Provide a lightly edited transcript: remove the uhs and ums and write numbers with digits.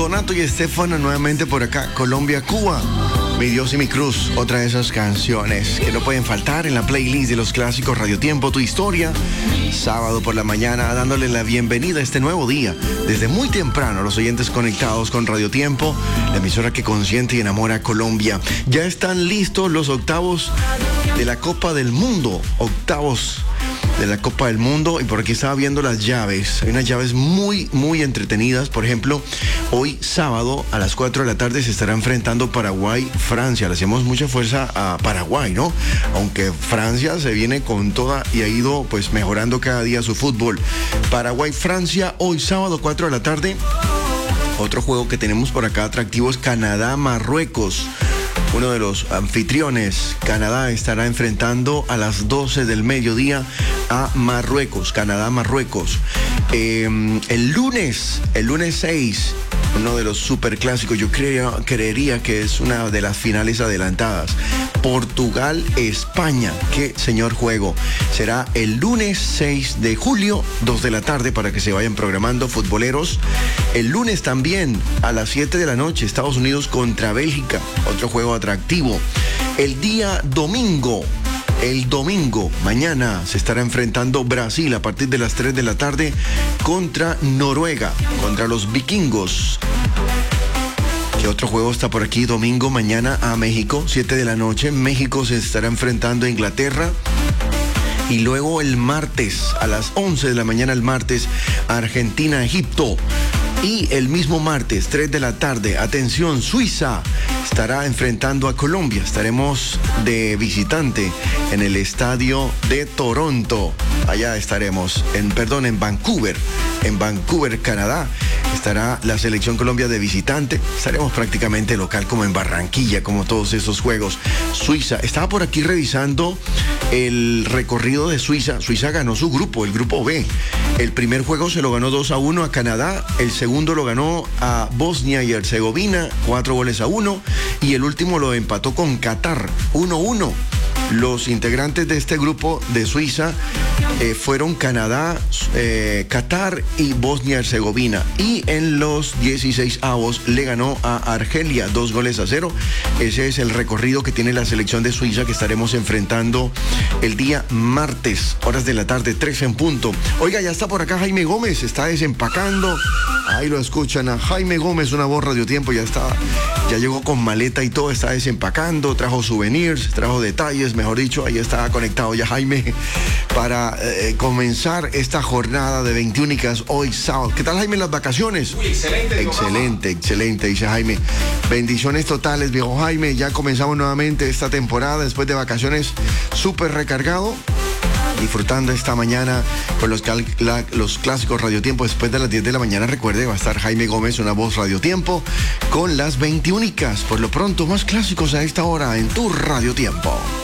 Donato y Estefano nuevamente por acá, Colombia, Cuba. Mi Dios y mi cruz, otra de esas canciones que no pueden faltar en la playlist de los clásicos Radio Tiempo, Tu Historia. Sábado por la mañana, dándole la bienvenida a este nuevo día. Desde muy temprano, los oyentes conectados con Radio Tiempo, la emisora que consiente y enamora a Colombia. Ya están listos los octavos de la Copa del Mundo. Octavos de la Copa del Mundo, y por aquí estaba viendo las llaves. Hay unas llaves muy entretenidas. Por ejemplo, hoy sábado a las 4 de la tarde se estará enfrentando Paraguay-Francia. Le hacemos mucha fuerza a Paraguay, ¿no? Aunque Francia se viene con toda y ha ido pues mejorando cada día su fútbol. Paraguay-Francia, hoy sábado 4 de la tarde. Otro juego que tenemos por acá atractivo es Canadá-Marruecos. Uno de los anfitriones, Canadá, estará enfrentando a las 12 del mediodía a Marruecos, Canadá-Marruecos. El lunes 6, uno de los superclásicos, yo creería que es una de las finales adelantadas. Portugal-España, qué señor juego. Será el lunes 6 de julio, 2 de la tarde, para que se vayan programando futboleros. El lunes también, a las 7 de la noche, Estados Unidos contra Bélgica, otro juego atractivo. El día domingo, mañana, se estará enfrentando Brasil a partir de las 3 de la tarde contra Noruega, contra los vikingos. ¿Qué otro juego está por aquí? Domingo, mañana a México, 7 de la noche. México se estará enfrentando a Inglaterra. Y luego el martes, a las 11 de la mañana el martes, Argentina-Egipto. Y el mismo martes, 3 de la tarde, atención, Suiza estará enfrentando a Colombia. Estaremos de visitante en el estadio de Toronto. Allá estaremos, en Vancouver, Canadá. Estará la selección Colombia de visitante. Estaremos prácticamente local como en Barranquilla, como todos esos juegos. Suiza, estaba por aquí revisando el recorrido de Suiza. Suiza ganó su grupo, el grupo B. El primer juego se lo ganó 2-1 a Canadá. El segundo lo ganó a Bosnia y Herzegovina, 4-1. Y el último lo empató con Qatar, 1-1. Los integrantes de este grupo de Suiza fueron Canadá, Qatar y Bosnia-Herzegovina. Y en los 16avos le ganó a Argelia 2-0. Ese es el recorrido que tiene la selección de Suiza, que estaremos enfrentando el día martes, horas de la tarde, 3 en punto. Oiga, ya está por acá Jaime Gómez, está desempacando. Ahí lo escuchan a Jaime Gómez, una voz Radio Tiempo, ya llegó con maleta y todo, está desempacando, trajo souvenirs, trajo detalles, mejor dicho, ahí está conectado ya Jaime para comenzar esta jornada de 21 hoy sábado. ¿Qué tal, Jaime, las vacaciones? Uy, Excelente, dice Jaime. Bendiciones totales, viejo Jaime, ya comenzamos nuevamente esta temporada después de vacaciones, súper recargado. Disfrutando esta mañana con los clásicos Radio Tiempo. Después de las 10 de la mañana, recuerde, va a estar Jaime Gómez, una voz Radio Tiempo, con las 21. Por lo pronto, más clásicos a esta hora en tu Radio Tiempo.